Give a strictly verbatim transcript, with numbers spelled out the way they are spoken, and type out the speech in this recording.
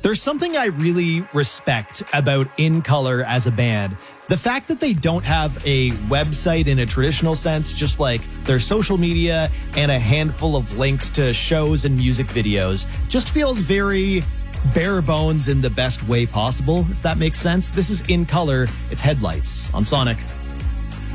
There's something I really respect about In Color as a band. The fact that they don't have a website in a traditional sense, just like their social media and a handful of links to shows and music videos, just feels very bare bones in the best way possible, if that makes sense. This is In Color. It's Headlights on Sonic.